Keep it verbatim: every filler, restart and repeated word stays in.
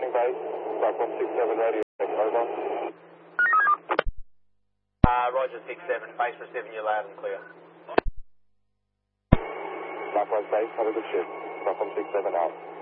approaching base. Stock one six seven radio. Over. Uh, Roger six seven. Base receiving you loud and clear. Stock one base. Have a good shift. Stock one six seven out.